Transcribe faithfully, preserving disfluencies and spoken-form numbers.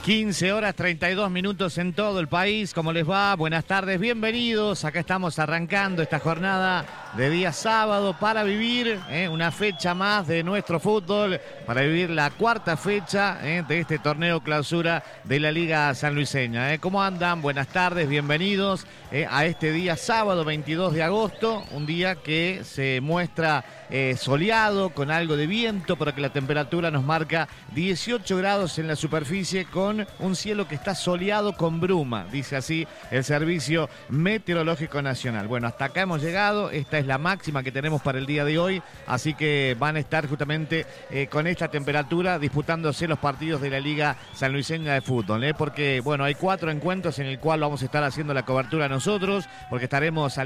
quince horas treinta y dos minutos en todo el país. ¿Cómo les va? Buenas tardes, bienvenidos. Acá estamos arrancando esta jornada de día sábado para vivir eh, una fecha más de nuestro fútbol, para vivir la cuarta fecha eh, de este torneo clausura de la Liga Sanluiseña. Eh. ¿Cómo andan? Buenas tardes, bienvenidos eh, a este día sábado veintidós de agosto, un día que se muestra eh, soleado, con algo de viento, pero que la temperatura nos marca dieciocho grados en la superficie, con un cielo que está soleado con bruma, dice así el Servicio Meteorológico Nacional. Bueno, hasta acá hemos llegado, esta es la máxima que tenemos para el día de hoy, así que van a estar justamente eh, con esta temperatura disputándose los partidos de la Liga Sanluiseña de Fútbol, ¿eh? porque bueno, hay cuatro encuentros en el cual vamos a estar haciendo la cobertura nosotros, porque estaremos al